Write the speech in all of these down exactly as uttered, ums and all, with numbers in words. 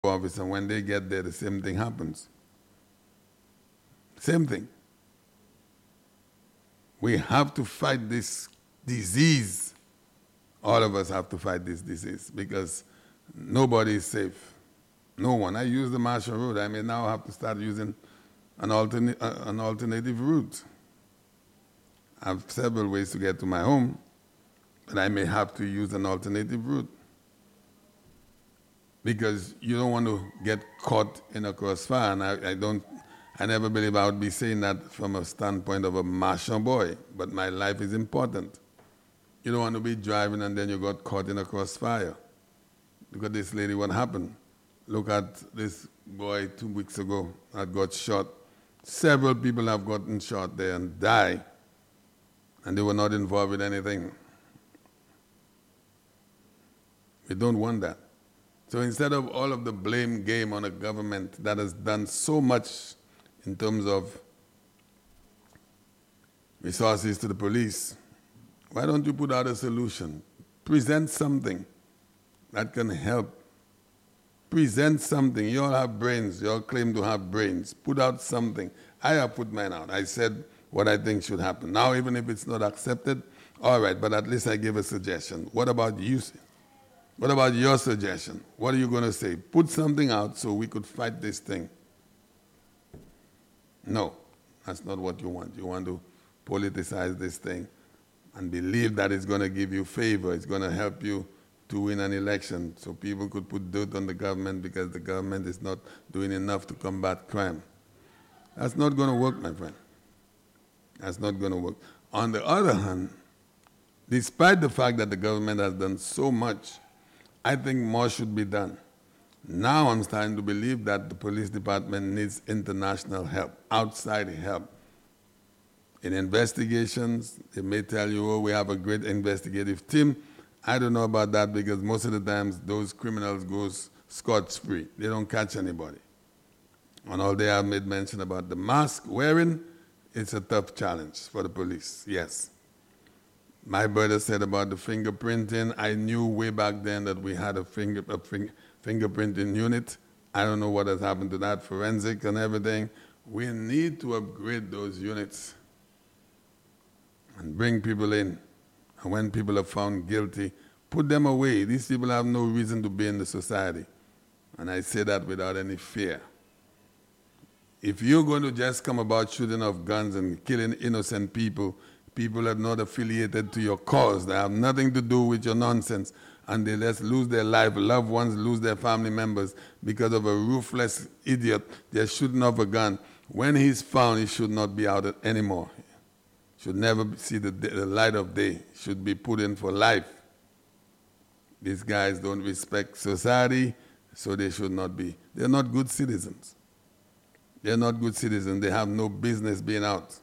office, and when they get there, the same thing happens. Same thing. We have to fight this disease. All of us have to fight this disease because nobody is safe. No one. I use the Marshall Road. I may now have to start using an, alterna uh, an alternative route. I have several ways to get to my home, but I may have to use an alternative route because you don't want to get caught in a crossfire. And I, I don't, I never believe I would be saying that from a standpoint of a marshal boy, but my life is important. You don't want to be driving and then you got caught in a crossfire. Look at this lady, what happened? Look at this boy two weeks ago that got shot. Several people have gotten shot there and died, and they were not involved with anything. We don't want that. So instead of all of the blame game on a government that has done so much in terms of resources to the police, why don't you put out a solution? Present something that can help. Present something. You all have brains. You all claim to have brains. Put out something. I have put mine out. I said what I think should happen. Now, even if it's not accepted, all right, but at least I gave a suggestion. What about you? What about your suggestion? What are you going to say? Put something out so we could fight this thing. No, that's not what you want. You want to politicize this thing and believe that it's going to give you favor. It's going to help you to win an election, so people could put dirt on the government because the government is not doing enough to combat crime. That's not going to work, my friend. That's not going to work. On the other hand, despite the fact that the government has done so much, I think more should be done. Now I'm starting to believe that the police department needs international help, outside help. In investigations, they may tell you, oh, we have a great investigative team. I don't know about that because most of the times those criminals go scot-free. They don't catch anybody. And all day I made mention about the mask wearing, it's a tough challenge for the police, yes. My brother said about the fingerprinting. I knew way back then that we had a, finger, a fing, fingerprinting unit. I don't know what has happened to that, forensic and everything. We need to upgrade those units and bring people in. And when people are found guilty, put them away. These people have no reason to be in the society. And I say that without any fear. If you're going to just come about shooting off guns and killing innocent people, people are not affiliated to your cause. They have nothing to do with your nonsense. And they just lose their life. Loved ones lose their family members because of a ruthless idiot just shooting off a gun. When he's found, he should not be out anymore. Should never see the, the light of day, should be put in for life. These guys don't respect society, so they should not be. They're not good citizens. They're not good citizens. They have no business being out.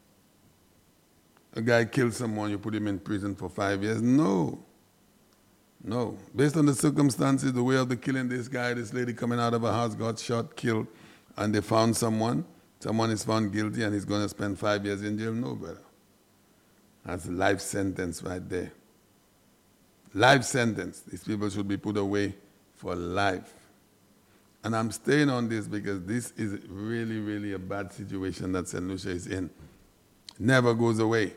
A guy killed someone, you put him in prison for five years? No. No. Based on the circumstances, the way of the killing, this guy, this lady coming out of a house got shot, killed, and they found someone. Someone is found guilty and he's going to spend five years in jail? No, brother. That's a life sentence right there. Life sentence. These people should be put away for life. And I'm staying on this because this is really, really a bad situation that Saint Lucia is in. Never goes away.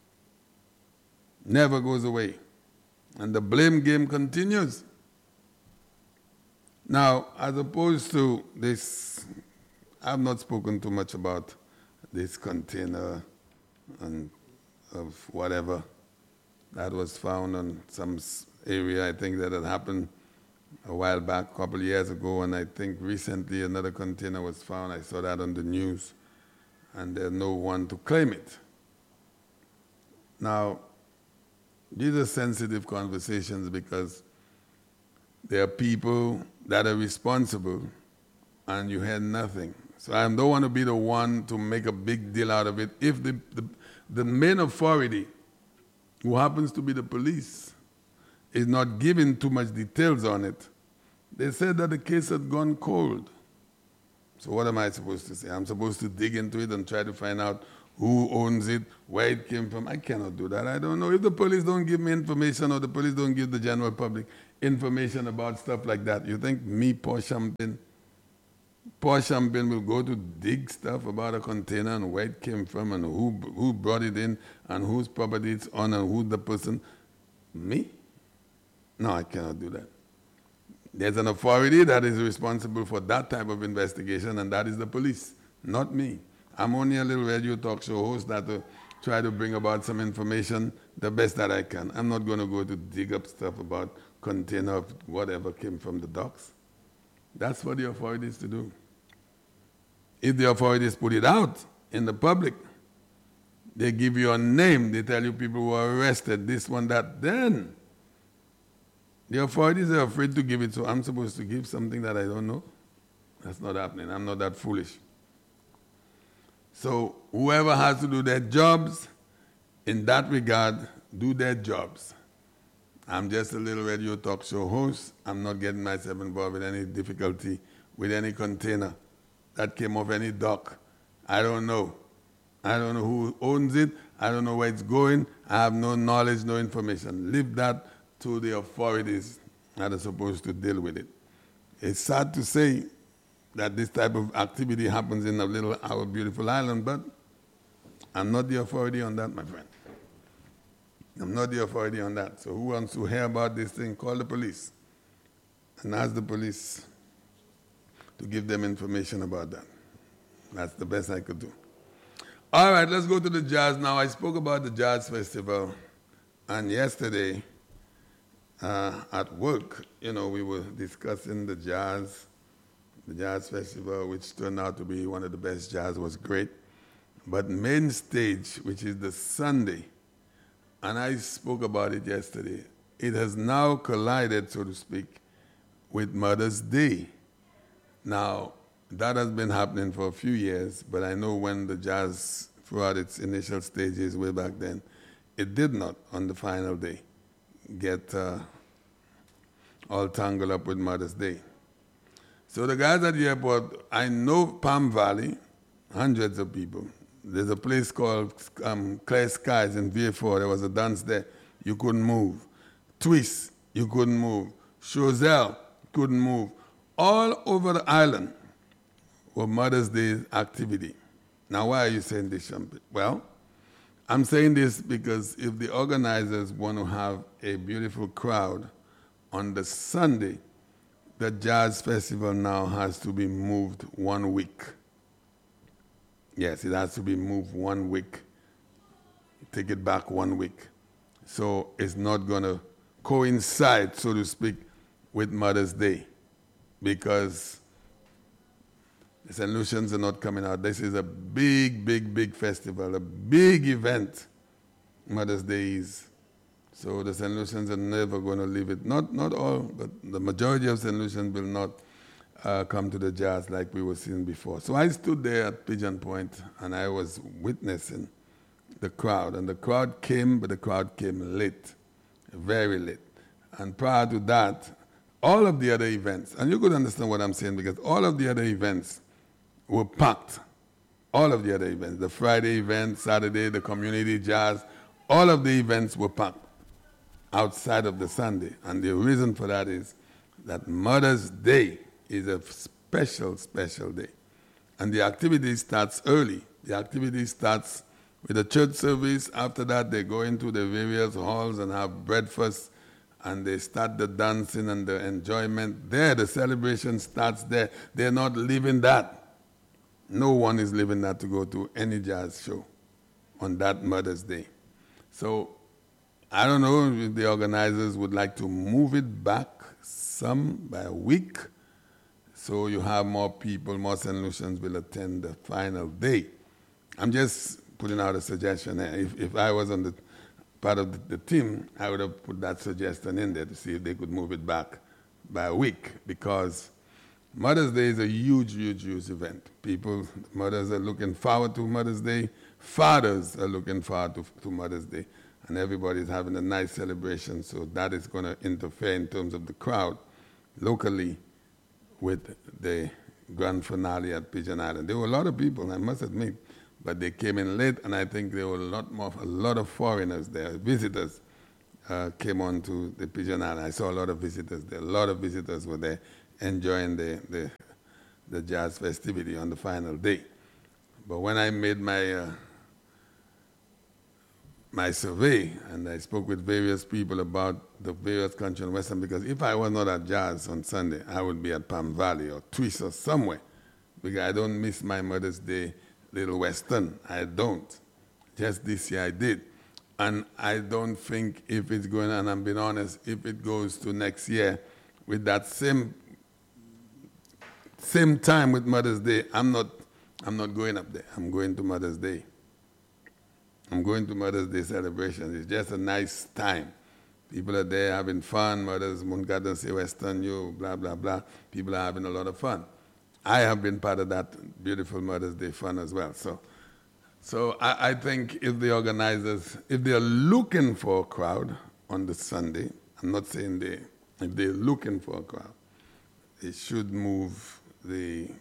Never goes away. And the blame game continues. Now, as opposed to this, I've not spoken too much about this container and of whatever that was found on some area, I think that had happened a while back, a couple of years ago, and I think recently another container was found. I saw that on the news, and there's no one to claim it. Now, these are sensitive conversations because there are people that are responsible, and you hear nothing. So I don't want to be the one to make a big deal out of it. If the, the The main authority, who happens to be the police, is not giving too much details on it, they said that the case had gone cold. So what am I supposed to say? I'm supposed to dig into it and try to find out who owns it, where it came from. I cannot do that. I don't know. If the police don't give me information or the police don't give the general public information about stuff like that. You think me, Paul Champagne, Paul Champagne will go to dig stuff about a container and where it came from and who, who brought it in and whose property it's on and who the person? Me? No, I cannot do that. There's an authority that is responsible for that type of investigation, and that is the police, not me. I'm only a little radio talk show host that uh, try to bring about some information the best that I can. I'm not going to go to dig up stuff about container of whatever came from the docks. That's for the authorities to do. If the authorities put it out in the public, they give you a name, they tell you people were arrested, this one, that, then the authorities are afraid to give it, so I'm supposed to give something that I don't know? That's not happening. I'm not that foolish. So whoever has to do their jobs, in that regard, do their jobs. I'm just a little radio talk show host. I'm not getting myself involved in any difficulty with any container that came off any dock. I don't know. I don't know who owns it. I don't know where it's going. I have no knowledge, no information. Leave that to the authorities that are supposed to deal with it. It's sad to say that this type of activity happens in a little, our beautiful island, but I'm not the authority on that, my friend. I'm not the authority on that. So who wants to hear about this thing, call the police and ask the police to give them information about that. That's the best I could do. All right, let's go to the jazz now. I spoke about the Jazz Festival, and yesterday uh, at work, you know, we were discussing the jazz, the Jazz Festival, which turned out to be one of the best jazz, was great. But main stage, which is the Sunday, and I spoke about it yesterday, it has now collided, so to speak, with Mother's Day. Now, that has been happening for a few years, but I know when the jazz, throughout its initial stages way back then, it did not, on the final day, get uh, all tangled up with Mother's Day. So the guys at the airport, I know Palm Valley, hundreds of people. There's a place called um, Clear Skies in V A four. There was a dance there. You couldn't move. Twist, you couldn't move. Choiseul, couldn't move. All over the island were Mother's Day activity. Now, why are you saying this, Champagne? Well, I'm saying this because if the organizers want to have a beautiful crowd on the Sunday, the Jazz Festival now has to be moved one week. Yes, it has to be moved one week. Take it back one week. So it's not going to coincide, so to speak, with Mother's Day, because the Saint Lucians are not coming out. This is a big, big, big festival, a big event, Mother's Day is. So the Saint Lucians are never going to leave it. Not, not all, but the majority of Saint Lucians will not uh, come to the jazz like we were seeing before. So I stood there at Pigeon Point, and I was witnessing the crowd. And the crowd came, but the crowd came late, very late. And prior to that, all of the other events, and you could understand what I'm saying, because all of the other events were packed. All of the other events, the Friday event, Saturday, the community jazz, all of the events were packed outside of the Sunday. And the reason for that is that Mother's Day is a special, special day. And the activity starts early. The activity starts with a church service. After that, they go into the various halls and have breakfast, and they start the dancing and the enjoyment there. The celebration starts there. They're not leaving that. No one is leaving that to go to any jazz show on that Mother's Day. So I don't know if the organizers would like to move it back some by a week, so you have more people, more Saint Lucians will attend the final day. I'm just putting out a suggestion. If, if I was on the part of the, the team, I would have put that suggestion in there to see if they could move it back by a week, because Mother's Day is a huge, huge, huge event. People, mothers are looking forward to Mother's Day. Fathers are looking forward to, to Mother's Day. And everybody's having a nice celebration, so that is going to interfere in terms of the crowd locally with the grand finale at Pigeon Island. There were a lot of people, I must admit, but they came in late, and I think there were a lot more, a lot of foreigners there, visitors, uh, came on to the Pigeon Island. I saw a lot of visitors there. A lot of visitors were there enjoying the, the, the jazz festivity on the final day. But when I made my, uh, my survey, and I spoke with various people about the various countries in Western, because if I was not at jazz on Sunday, I would be at Palm Valley or Twist or somewhere, because I don't miss my Mother's Day Little Western. I don't. Just this year I did. And I don't think if it's going on, I'm being honest, if it goes to next year with that same same time with Mother's Day, I'm not, I'm not going up there. I'm going to Mother's Day. I'm going to Mother's Day celebration. It's just a nice time. People are there having fun. Mothers, Moongarden, say Western, you, blah, blah, blah. People are having a lot of fun. I have been part of that beautiful Mother's Day fun as well. So, so I, I think if the organizers, if they're looking for a crowd on the Sunday, I'm not saying they, if they're looking for a crowd, they should move the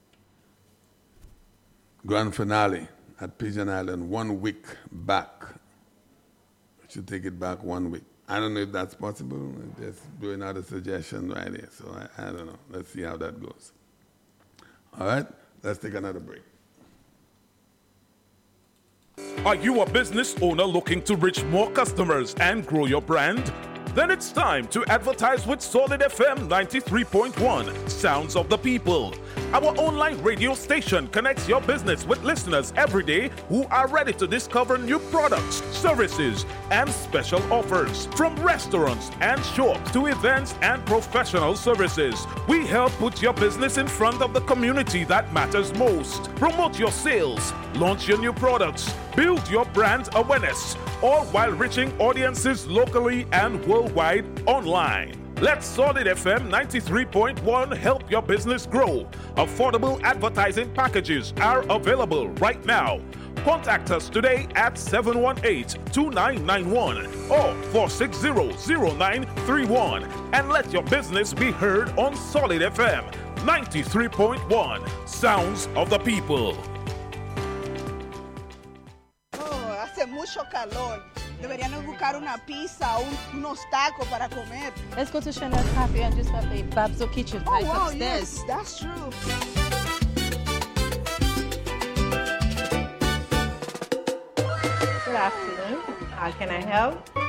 grand finale at Pigeon Island one week back. We should take it back one week. I don't know if that's possible. I'm just doing out a suggestion right here. So I, I don't know. Let's see how that goes. All right, let's take another break. Are you a business owner looking to reach more customers and grow your brand? Then it's time to advertise with Solid F M ninety-three point one, Sounds of the People. Our online radio station connects your business with listeners every day who are ready to discover new products, services, and special offers. From restaurants and shops to events and professional services, we help put your business in front of the community that matters most. Promote your sales, launch your new products, build your brand awareness, all while reaching audiences locally and worldwide online. Let Solid F M ninety-three point one help your business grow. Affordable advertising packages are available right now. Contact us today at seven one eight, two nine nine one or four six zero, zero nine three one and let your business be heard on Solid F M ninety-three point one, Sounds of the People. Oh, hace mucho calor. Deberían buscar una pizza, un, unos tacos para comer. Let's go to Chanel Cafe and just have a Babzo Kitchen oh, right wow, upstairs. Yes, that's true. Good afternoon. How can I help?